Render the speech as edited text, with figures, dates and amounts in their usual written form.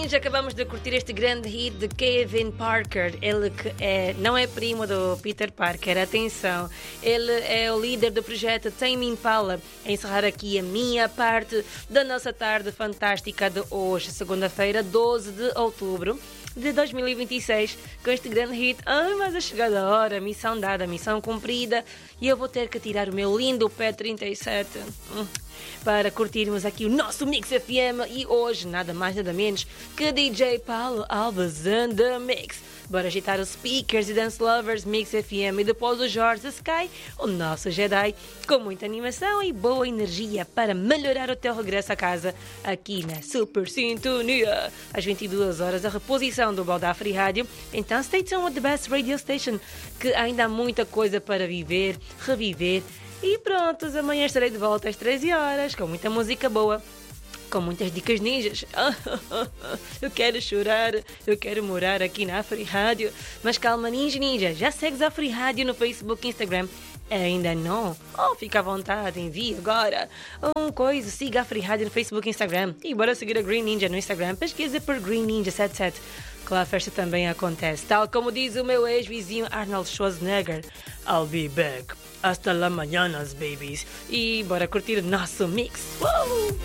Ninja, acabamos de curtir este grande hit de Kevin Parker. Ele que não é primo do Peter Parker, atenção. Ele é o líder do projeto Tame Impala. A encerrar aqui a minha parte da nossa tarde fantástica de hoje, segunda-feira, 12 de outubro de 2026, com este grande hit. Mas é chegada a hora, missão dada, missão cumprida, e eu vou ter que tirar o meu lindo pé 37 para curtirmos aqui o nosso Mix FM, e hoje nada mais nada menos que DJ Paulo Alves and the Mix. Bora agitar os speakers e dance lovers Mix FM, e depois o Jorge Sky, o nosso Jedi, com muita animação e boa energia para melhorar o teu regresso a casa aqui na Super Sintonia. Às 22 horas, a reposição do Balda Free Rádio. Então stay tuned with the best radio station, que ainda há muita coisa para viver, reviver. E prontos, amanhã estarei de volta às 13 horas, com muita música boa, com muitas dicas ninjas. Eu quero chorar, eu quero morar aqui na Free Rádio. Mas calma, ninja, já segues a Free Rádio no Facebook e Instagram? Ainda não? Fica à vontade, envia agora siga a Free Rádio no Facebook e Instagram. E bora seguir a Green Ninja no Instagram, pesquisa por Green Ninja 77. Que lá a festa também acontece, tal como diz o meu ex-vizinho Arnold Schwarzenegger. I'll be back. Hasta la mañanas, babies. E bora curtir o nosso mix.